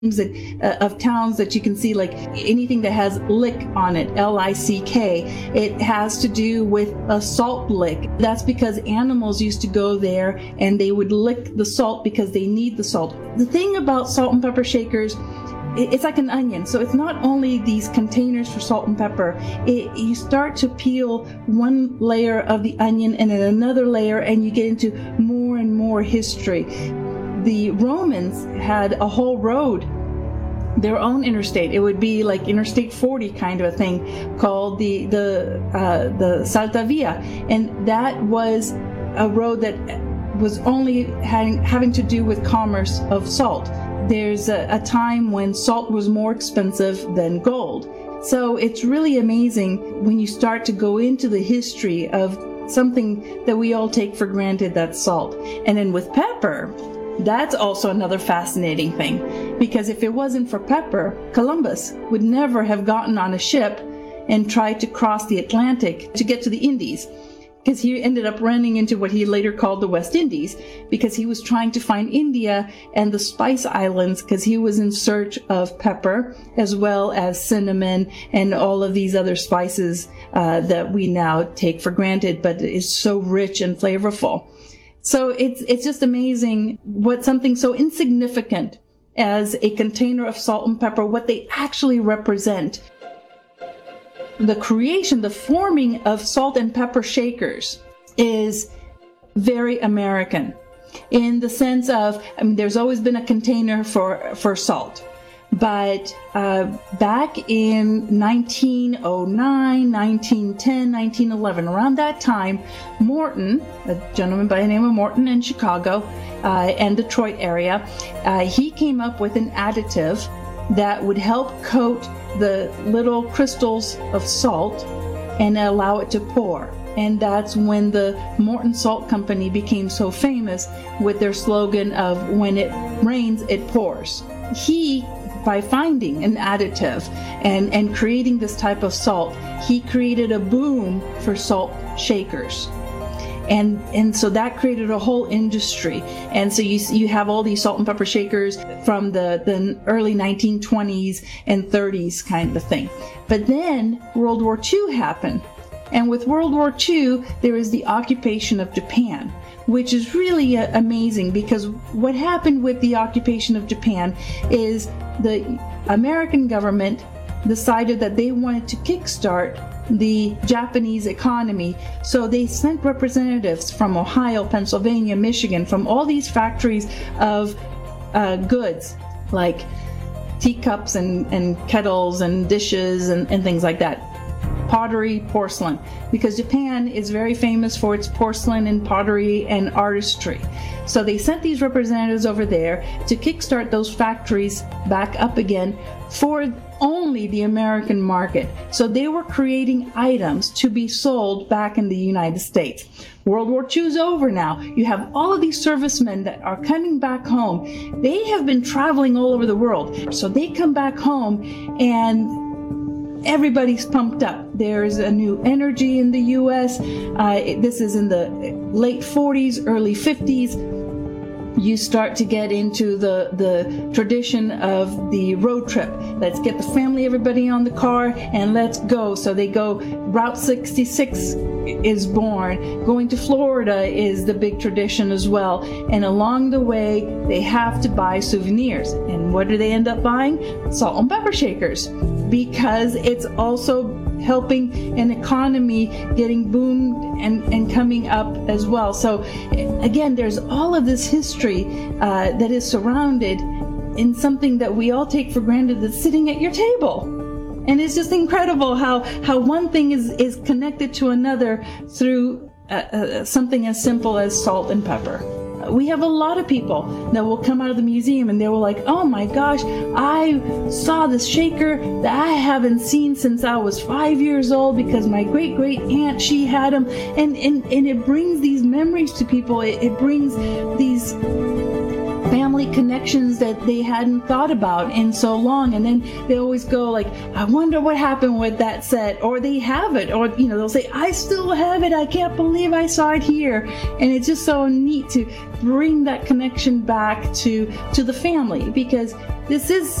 of towns that you can see, like anything that has lick on it, L-I-C-K, it has to do with a salt lick. That's because animals used to go there and they would lick the salt because they need the salt. The thing about salt and pepper shakers, it's like an onion. So it's not only these containers for salt and pepper. You start to peel one layer of the onion and then another layer, and you get into more and more history. The Romans had a whole road, their own interstate. It would be like Interstate 40 kind of a thing, called the Salta Via, and that was a road that was only having to do with commerce of salt. There's a time when salt was more expensive than gold. So it's really amazing when you start to go into the history of something that we all take for granted, that's salt. And then with pepper, that's also another fascinating thing, because if it wasn't for pepper, Columbus would never have gotten on a ship and tried to cross the Atlantic to get to the Indies, because he ended up running into what he later called the West Indies, because he was trying to find India and the Spice Islands, because he was in search of pepper as well as cinnamon and all of these other spices that we now take for granted, but is so rich and flavorful. So it's just amazing what something so insignificant as a container of salt and pepper, what they actually represent. The creation, the forming of salt and pepper shakers is very American, in the sense of, there's always been a container for salt. But back in 1909, 1910, 1911, around that time, Morton, a gentleman by the name of Morton in Chicago and Detroit area, he came up with an additive that would help coat the little crystals of salt and allow it to pour. And that's when the Morton Salt Company became so famous with their slogan of, when it rains, it pours. He, by finding an additive and creating this type of salt, he created a boom for salt shakers. And so that created a whole industry. And so you have all these salt and pepper shakers from the early 1920s and 30s kind of thing. But then World War II happened. And with World War II, there is the occupation of Japan, which is really amazing, because what happened with the occupation of Japan is the American government decided that they wanted to kickstart the Japanese economy. So they sent representatives from Ohio, Pennsylvania, Michigan, from all these factories of goods like teacups and kettles and dishes and things like that. Pottery, porcelain, because Japan is very famous for its porcelain and pottery and artistry. So they sent these representatives over there to kickstart those factories back up again for only the American market. So they were creating items to be sold back in the United States. World War II is over now. You have all of these servicemen that are coming back home. They have been traveling all over the world. So they come back home and everybody's pumped up. There's a new energy in the U.S. This is in the late 40s, early 50s. You start to get into the tradition of the road trip. Let's get the family, everybody on the car, and let's go. So they go. Route 66 is born. Going to Florida is the big tradition as well. And along the way, they have to buy souvenirs. And what do they end up buying? Salt and pepper shakers, because it's also helping an economy getting boomed and coming up as well. So again, there's all of this history that is surrounded in something that we all take for granted, that's sitting at your table. And it's just incredible how one thing is connected to another through something as simple as salt and pepper. We have a lot of people that will come out of the museum and they were like, oh my gosh, I saw this shaker that I haven't seen since I was 5 years old, because my great aunt, she had them. And it brings these memories to people. It brings these family connections that they hadn't thought about in so long. And then they always go like, I wonder what happened with that set, or they have it, or they'll say, I still have it, I can't believe I saw it here. And it's just so neat to bring that connection back to the family, because this is